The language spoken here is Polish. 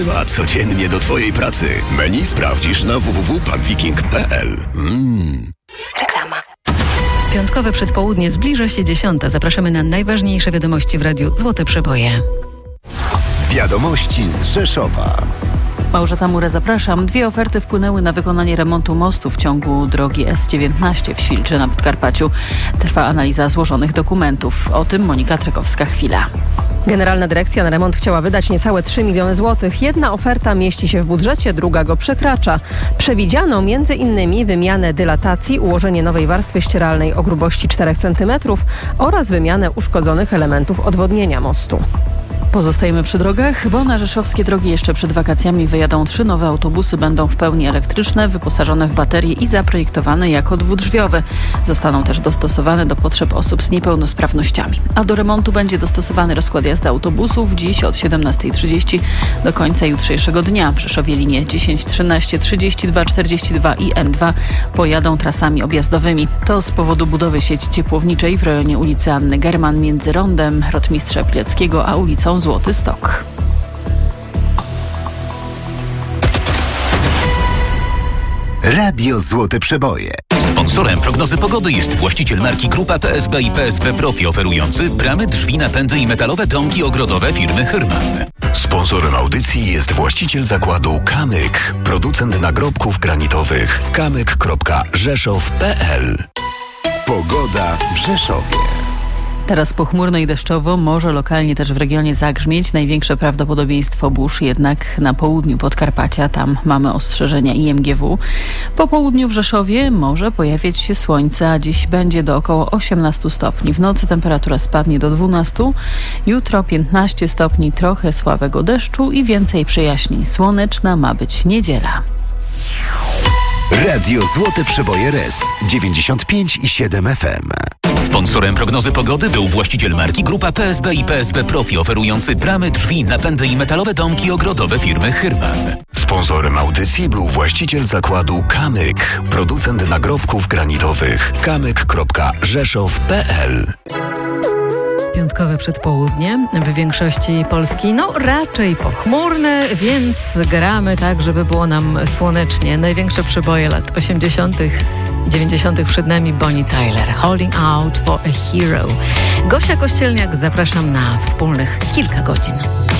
A codziennie do Twojej pracy. Menu sprawdzisz na www.panviking.pl. Reklama. Piątkowe przedpołudnie, zbliża się 10. Zapraszamy na najważniejsze wiadomości w Radiu Złote Przeboje. Wiadomości z Rzeszowa. Małgorzata Mura, zapraszam. 2 oferty wpłynęły na wykonanie remontu mostu w ciągu drogi S19 w Świlczy na Podkarpaciu. Trwa analiza złożonych dokumentów. O tym Monika Trykowska-Chwila. Generalna Dyrekcja na remont chciała wydać niecałe 3 miliony złotych. Jedna oferta mieści się w budżecie, druga go przekracza. Przewidziano m.in. wymianę dylatacji, ułożenie nowej warstwy ścieralnej o grubości 4 cm oraz wymianę uszkodzonych elementów odwodnienia mostu. Pozostajemy przy drogach, bo na rzeszowskie drogi jeszcze przed wakacjami wyjadą 3 nowe autobusy. Będą w pełni elektryczne, wyposażone w baterie i zaprojektowane jako dwudrzwiowe. Zostaną też dostosowane do potrzeb osób z niepełnosprawnościami. A do remontu będzie dostosowany rozkład jazdy autobusów dziś od 17:30 do końca jutrzejszego dnia. W Rzeszowie linie 10, 13, 32, 42 i N2 pojadą trasami objazdowymi. To z powodu budowy sieci ciepłowniczej w rejonie ulicy Anny German między rondem Rotmistrza Pileckiego a ulicą Złoty Stok. Radio Złote Przeboje. Sponsorem prognozy pogody jest właściciel marki Grupa PSB i PSB Profi, oferujący bramy, drzwi, napędy i metalowe domki ogrodowe firmy Hyrman. Sponsorem audycji jest właściciel zakładu Kamyk, producent nagrobków granitowych. kamyk.rzeszow.pl. Pogoda w Rzeszowie. Teraz pochmurno i deszczowo, może lokalnie też w regionie zagrzmieć. Największe prawdopodobieństwo burz jednak na południu Podkarpacia. Tam mamy ostrzeżenia IMGW. Po południu w Rzeszowie może pojawiać się słońce, a dziś będzie do około 18 stopni. W nocy temperatura spadnie do 12. Jutro 15 stopni, trochę słabego deszczu i więcej przejaśnień. Słoneczna ma być niedziela. Radio Złote Przeboje RES 95,7 FM. Sponsorem prognozy pogody był właściciel marki Grupa PSB i PSB Profi, oferujący bramy, drzwi, napędy i metalowe domki ogrodowe firmy Hyrman. Sponsorem audycji był właściciel zakładu Kamyk, producent nagrobków granitowych. kamyk.rzeszow.pl. Piątkowe przedpołudnie w większości Polski, raczej pochmurne, więc gramy tak, żeby było nam słonecznie. Największe przeboje lat 80. i 90. przed nami Bonnie Tyler, Holding Out for a Hero. Gosia Kościelniak, zapraszam na wspólnych kilka godzin.